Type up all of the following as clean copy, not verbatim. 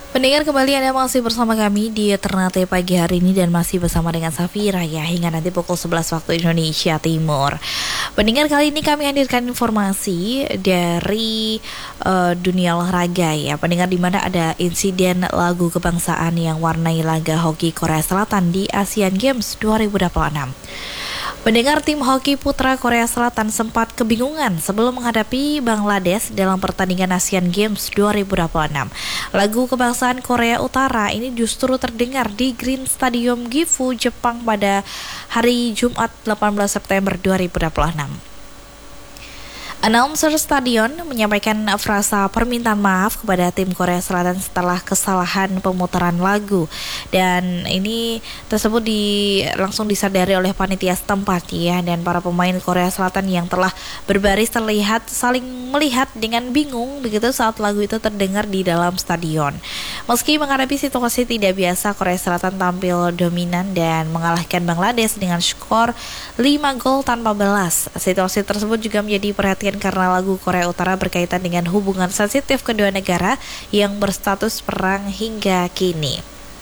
Pendengar, kembali Anda masih bersama kami di Ternate pagi hari ini dan masih bersama dengan Safira ya hingga nanti pukul 11 waktu Indonesia Timur. Pendengar, kali ini kami hadirkan informasi dari dunia olahraga ya. Pendengar, di mana ada insiden lagu kebangsaan yang warnai laga hoki Korea Selatan di Asian Games 2026. Pendengar, tim hoki putra Korea Selatan sempat kebingungan sebelum menghadapi Bangladesh dalam pertandingan Asian Games 2026. Lagu kebangsaan Korea Utara ini justru terdengar di Green Stadium Gifu, Jepang pada hari Jumat 18 September 2026. Announcer stadion menyampaikan frasa permintaan maaf kepada tim Korea Selatan setelah kesalahan pemutaran lagu, dan ini tersebut langsung disadari oleh panitia setempat ya, dan para pemain Korea Selatan yang telah berbaris terlihat saling melihat dengan bingung begitu saat lagu itu terdengar di dalam stadion. Meski menghadapi situasi tidak biasa, Korea Selatan tampil dominan dan mengalahkan Bangladesh dengan skor 5 gol tanpa balas. Situasi tersebut juga menjadi perhatian karena lagu Korea Utara berkaitan dengan hubungan sensitif kedua negara yang berstatus perang hingga kini.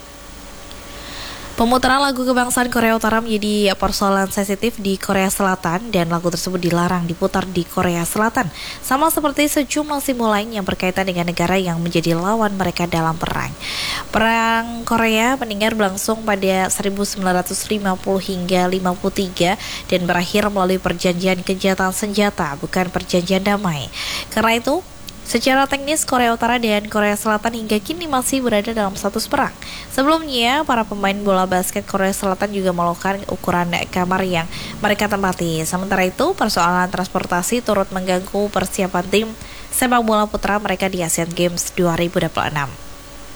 Pemutaran lagu kebangsaan Korea Utara menjadi persoalan sensitif di Korea Selatan dan lagu tersebut dilarang diputar di Korea Selatan, sama seperti sejumlah simbol lain yang berkaitan dengan negara yang menjadi lawan mereka dalam perang. Perang Korea meninggal berlangsung pada 1950 hingga 53 dan berakhir melalui perjanjian gencatan senjata, bukan perjanjian damai. Karena itu, secara teknis, Korea Utara dan Korea Selatan hingga kini masih berada dalam status perang. Sebelumnya, para pemain bola basket Korea Selatan juga melakukan ukuran kamar yang mereka tempati. Sementara itu, persoalan transportasi turut mengganggu persiapan tim sepak bola putra mereka di Asian Games 2026.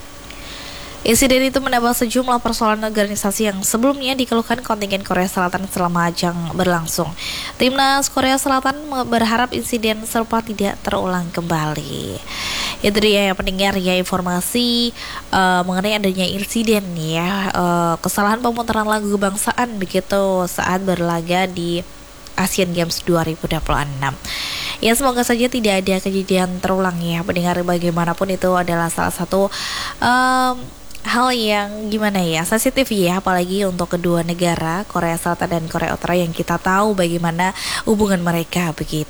Insiden itu menambah sejumlah persoalan organisasi yang sebelumnya dikeluhkan kontingen Korea Selatan selama ajang berlangsung. Timnas Korea Selatan berharap insiden serupa tidak terulang kembali. Itu dia ya pendengar ya, informasi mengenai adanya insiden ya, kesalahan pemutaran lagu kebangsaan begitu saat berlaga di Asian Games 2026. Ya, semoga saja tidak ada kejadian terulang ya pendengar. Bagaimanapun itu adalah salah satu hal yang gimana ya, sensitif ya, apalagi untuk kedua negara Korea Selatan dan Korea Utara yang kita tahu bagaimana hubungan mereka begitu.